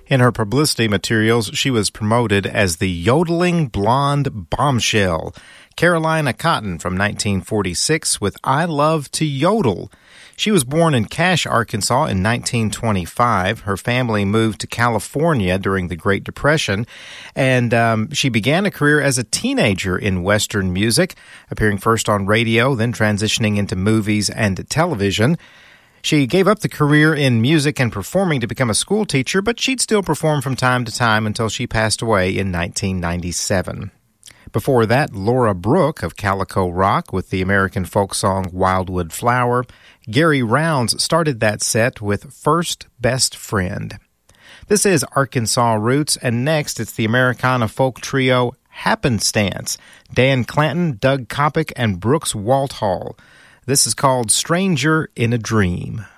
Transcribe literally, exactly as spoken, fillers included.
In her publicity materials, she was promoted as the yodeling blonde bombshell, Carolina Cotton from nineteen forty-six with I Love to Yodel. She was born in Cache, Arkansas in nineteen twenty-five. Her family moved to California during the Great Depression, and um, she began a career as a teenager in Western music, appearing first on radio, then transitioning into movies and television. She gave up the career in music and performing to become a school teacher, but she'd still perform from time to time until she passed away in nineteen ninety-seven. Before that, Laura Brooke of Calico Rock with the American folk song Wildwood Flower. Gary Rounds started that set with First Best Friend. This is Arkansas Roots, and next it's the Americana folk trio Happenstance, Dan Clanton, Doug Coppock, and Brooks Walthall. This is called Stranger in a Dream.